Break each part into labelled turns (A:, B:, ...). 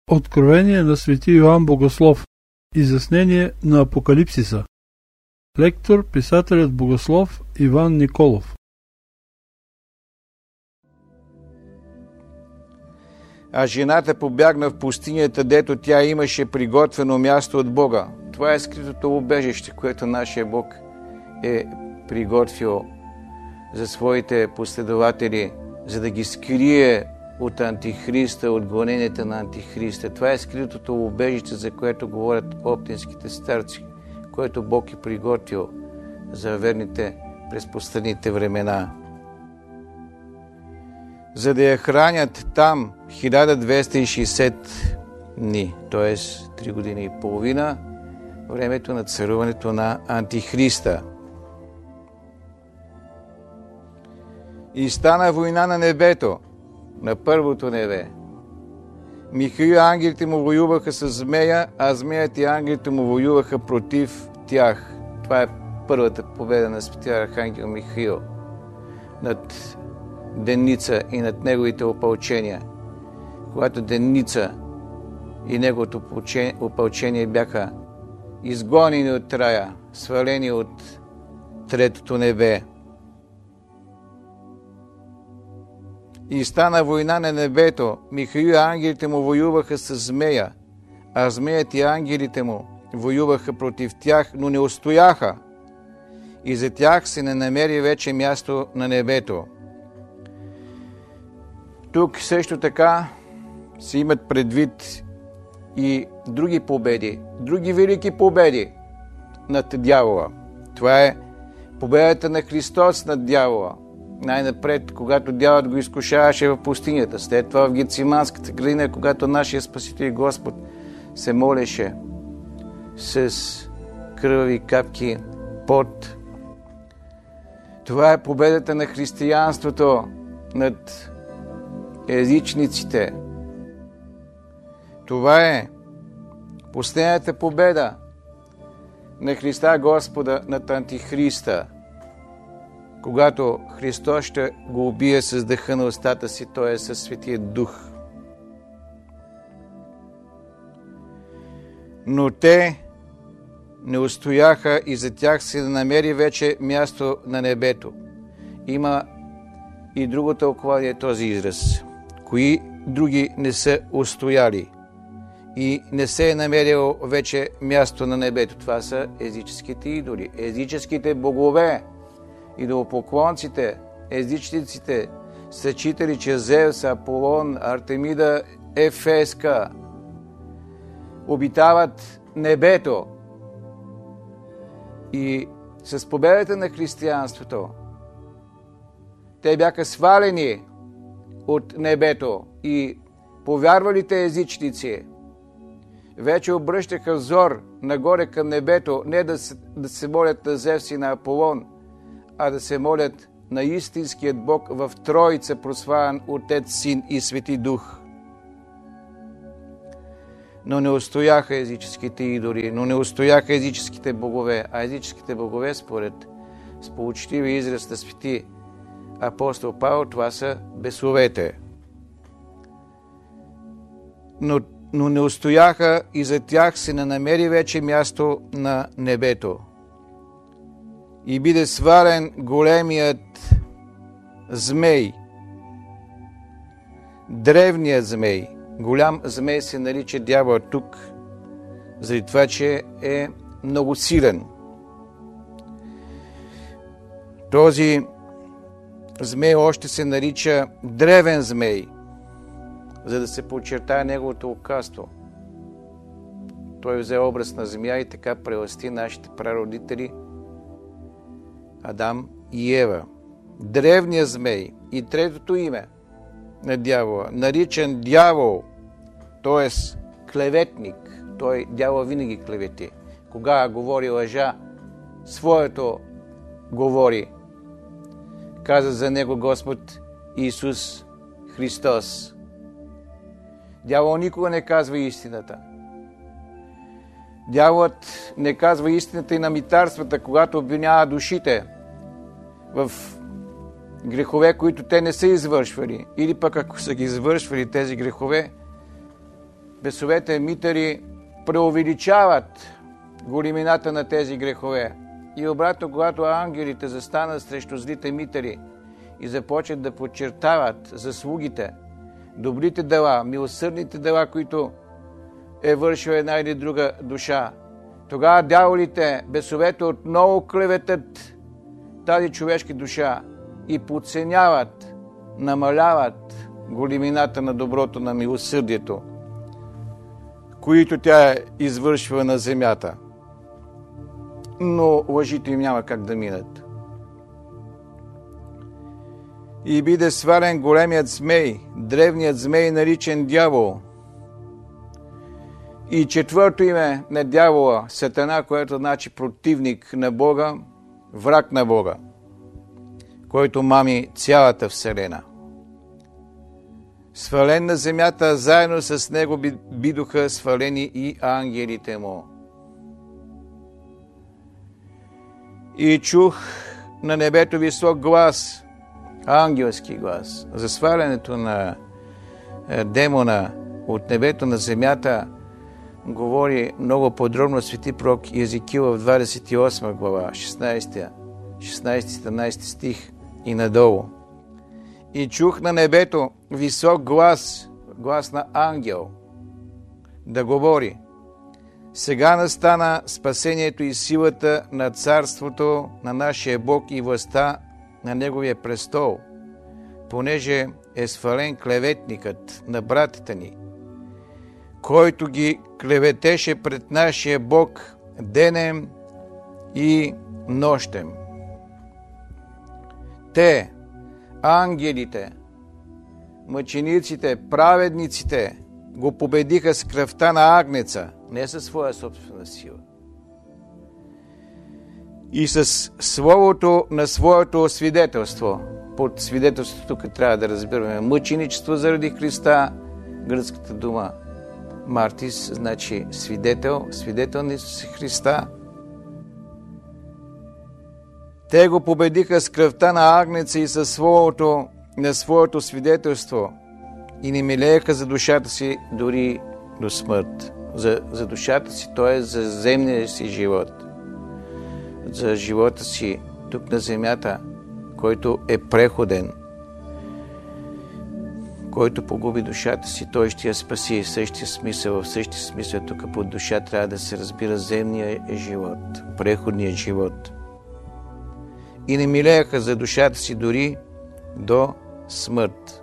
A: Откровение на свети Йоан Богослов. Изяснение на Апокалипсиса. Лектор, писателят богослов Иван Николов.
B: А жената побягна в пустинята, дето тя имаше приготвено място от Бога. Това е скритото убежище, което нашия Бог е приготвил за своите последователи, за да ги скрие от Антихриста, от гоненията на Антихриста. Това е скритото убежище, за което говорят оптинските старци, което Бог е приготвил за верните през последните времена. За да я хранят там 1260 дни, т.е. 3 години и половина, времето на царуването на Антихриста. И стана война на небето, на първото небе. Михаил и ангелите му воюваха с змея, а змеят и ангелите му воюваха против тях. Това е първата победа на светия архангел Михаил над Деница и над неговите опълчения. Когато Деница и неговото опълчение бяха изгонени от рая, свалени от третото небе. И стана война на небето. Михаил и ангелите му воюваха с змея, а змеят и ангелите му воюваха против тях, но не устояха. И за тях се не намери вече място на небето. Тук също така се имат предвид и други победи, други велики победи над дявола. Това е победата на Христос над дявола. Най-напред, когато дяволът го изкушаваше в пустинята, след това в Гециманската градина, когато нашия Спасител и Господ се молеше с кръви капки пот. Това е победата на християнството над езичниците. Това е последната победа на Христа Господа над Антихриста, когато Христос ще го убие с дъха на устата си, т.е. със Светия Дух. Но те не устояха и за тях се намери вече място на небето. Има и друго тълкование този израз. Кои други не са устояли и не се е намерило вече място на небето? Това са езическите идоли, езическите богове, идолопоклонците, езичниците, са читали, че Зевс, Аполон, Артемида, Ефеска обитават небето. И с победата на християнството те бяха свалени от небето и повярвалите езичници вече обръщаха взор нагоре към небето, не да се молят на Зевс и на Аполон, а да се молят на истинският Бог в Троица, прославен Отец, Син и Свети Дух. Но не устояха езическите идоли, но не устояха езическите богове, а езическите богове, според сполучливия израз на свети апостол Павел, това са бесовете. Но не устояха и за тях се не намери вече място на небето. И биде свален големият змей, древният змей. Голям змей се нарича дявол тук, заради това, че е много силен. Този змей още се нарича древен змей, за да се подчертае неговото лукавство. Той взе образ на змия и така прелъсти нашите прародители Адам и Ева. Древният змей и третото име на дявола, наричан дявол, т.е. клеветник. Той, дявол, винаги клевети. Кога говори лъжа, своето говори. Каза за него Господ Исус Христос. Дявол никога не казва истината. Дяволът не казва истината и на митарствата, когато обвинява душите в грехове, които те не са извършвали. Или пък ако са ги извършвали тези грехове, бесовете митари преувеличават големината на тези грехове. И обратно, когато ангелите застанат срещу злите митари и започват да подчертават заслугите, добрите дела, милосърдните дела, които е вършила една или друга душа, тогава дяволите, бесовете отново клеветат тази човешка душа и подценяват, намаляват големината на доброто, на милосърдието, които тя е извършва на земята. Но лъжите им няма как да минат. И биде свален големият змей, древният змей, наричан дявол. И четвърто име на дявола, Сатана, което значи противник на Бога, враг на Бога, който мами цялата вселена. Свален на земята, заедно с него бидоха свалени и ангелите му. И чух на небето висок глас, ангелски глас, за свалянето на демона от небето на земята. Говори много подробно свети пророк Езекил в 28 глава, 16-17 стих и надолу. И чух на небето висок глас, глас на ангел, да говори: сега настана спасението и силата на царството на нашия Бог и властта на Неговия престол, понеже е свален клеветникът на братите ни, който ги клеветеше пред нашия Бог денем и нощем. Те, ангелите, мъчениците, праведниците, го победиха с кръвта на агнеца, не със своя собствена сила, и с словото на своето свидетелство. Под свидетелството тук трябва да разбираме мъченичество заради Христа, гръцката дума мартис, значи свидетел на Исус Христа. Те го победиха с кръвта на агнеца и със словото на своето свидетелство и не милееха за душата си дори до смърт. За душата си, т.е. за земния си живот. За живота си тук на земята, който е преходен. Който погуби душата си, той ще я спаси. В същия смисъл тук под душа трябва да се разбира земния живот, преходният живот. И не милееха за душата си дори до смърт.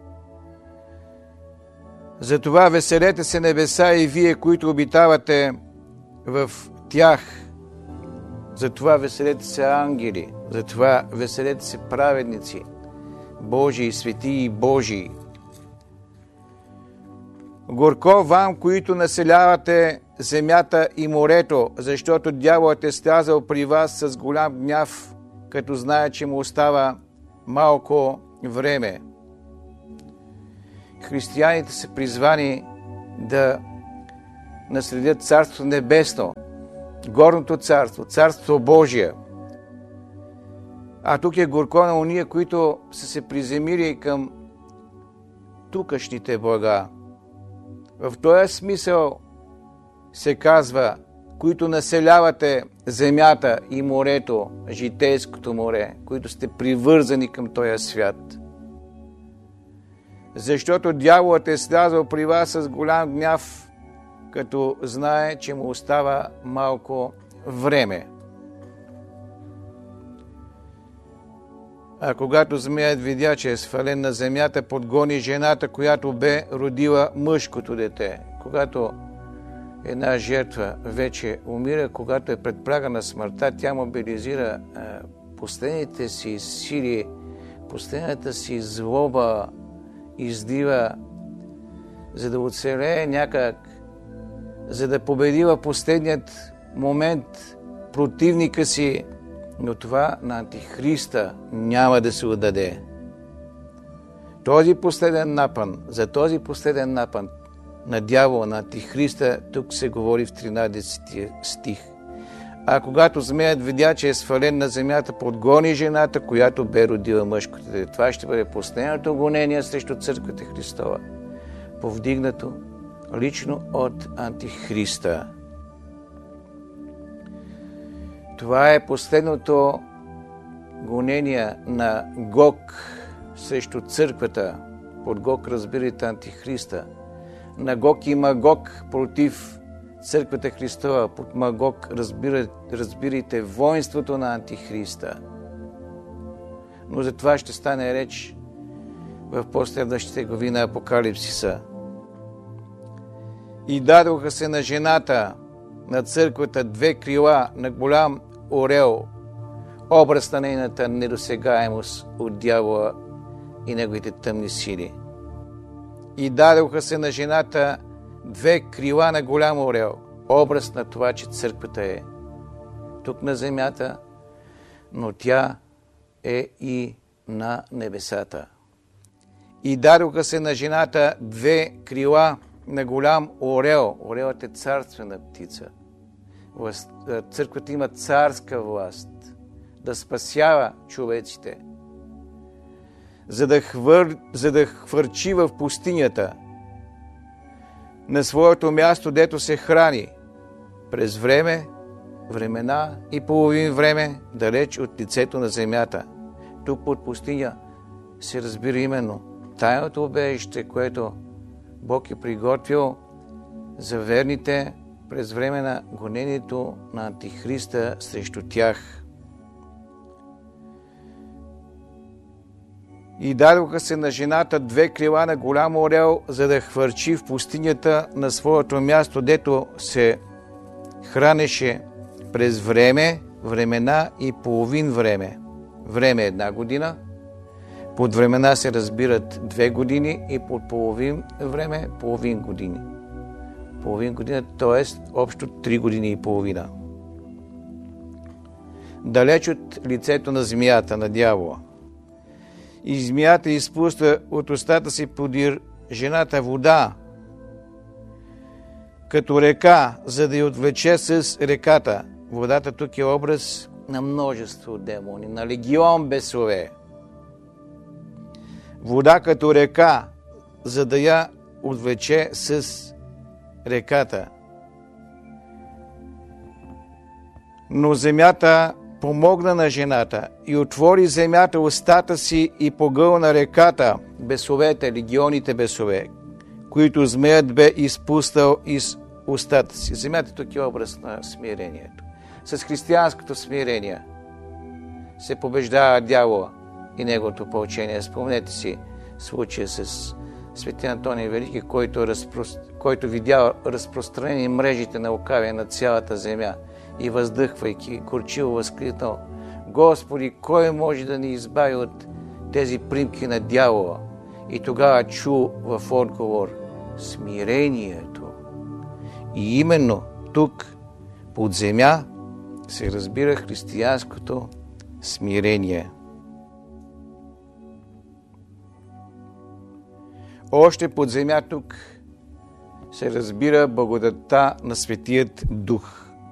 B: Затова веселете се небеса и вие, които обитавате в тях. Затова веселете се ангели. Затова веселете се праведници, Божии, свети и Божии. Горко вам, които населявате земята и морето, защото дяволът е слязал при вас с голям гняв, като знае, че му остава малко време. Християните са призвани да наследят Царство Небесно, горното царство, Царство Божие. А тук е горко на уния, които са се приземили към тукашните блага. В този смисъл се казва, които населявате земята и морето, житейското море, които сте привързани към този свят. Защото дяволът е слязал при вас с голям гняв, като знае, че му остава малко време. А когато змеят видя, че е свален на земята, подгони жената, която бе родила мъжкото дете. Когато една жертва вече умира, когато е пред прага на смъртта, тя мобилизира последните си сили, последната си злоба, излива, за да оцелее някак, за да победи в последният момент противника си, но това на Антихриста няма да се отдаде. Този последен напън, за този последен напън на дявола, на Антихриста, тук се говори в 13 стих. А когато змеят видя, че е свален на земята, подгони жената, която бе родила мъжкото дете. Това ще бъде последното гонение срещу църквата Христова, повдигнато лично от Антихриста. Това е последното гонение на Гог срещу църквата. Под Гог разбирайте Антихриста. На Гог и Магог против църквата Христова. Под Магог разбирайте воинството на Антихриста. Но за това ще стане реч в последващите глави на Апокалипсиса. И дадоха се на жената на църквата 2 крила на голям орел, образ на нейната недосегаемост от дявола и неговите тъмни сили. И дадоха се на жената 2 крила на голям орел, образ на това, че църквата е тук на земята, но тя е и на небесата. И дадоха се на жената 2 крила на голям орел. Орелът е царствена птица. Църквата има царска власт да спасява човеците, за да хвърчи в пустинята на своето място, дето се храни през времена и половин време, далеч от лицето на земята. Тук под пустиня се разбира именно тайното убежище, което Бог е приготвил за верните през време на гонението на Антихриста срещу тях. И дадоха се на жената 2 крила на голям орел, за да хвърчи в пустинята на своето място, дето се хранеше през времена и половин време. Време е 1 година, под времена се разбират 2 години и под половин време половин години. Половин година, т.е. общо 3 години и половина. Далеч от лицето на змията, на дявола. И змията изпуска от устата си подир жената вода, като река, за да я отвлече с реката. Водата тук е образ на множество демони, на легион бесове. Вода като река, за да я отвлече с реката. Но земята помогна на жената и отвори земята устата си и погълна реката, бесовете, легионите бесове, които змеят бе изпустал из устата си. Земята тук е образ на смирението. С християнското смирение се побеждава дявола и неговото поучение. Спомнете си случая с свети Антоний Велики, който видял разпространени мрежите на лукавия на цялата земя и въздъхвайки, горчиво възкликнал: Господи, кой може да ни избави от тези примки на дявола? И тогава чу в отговор смирението. И именно тук, под земя, се разбира християнското смирение. Още под земя тук се разбира благодатта на Светият Дух.